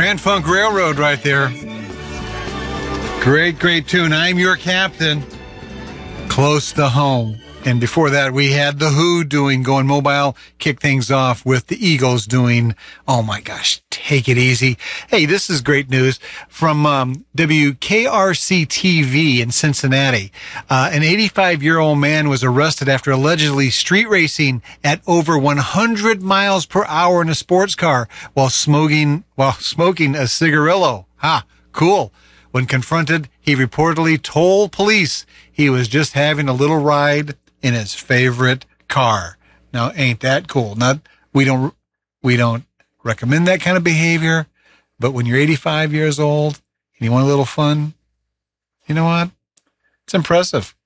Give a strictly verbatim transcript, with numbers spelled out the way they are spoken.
Grand Funk Railroad right there. Great, great tune. I'm Your Captain. Close to home. And before that, we had The Who doing Going Mobile, kick things off with the Eagles doing, oh my gosh, Take It Easy. Hey, this is great news from um, W K R C T V in Cincinnati. Uh, an eighty-five-year-old man was arrested after allegedly street racing at over one hundred miles per hour in a sports car while smoking, while smoking a cigarillo. Ha, cool. When confronted, he reportedly told police he was just having a little ride in his favorite car. Now, ain't that cool? Not, we don't, we don't recommend that kind of behavior, but when you're eighty-five years old and you want a little fun, you know what? It's impressive.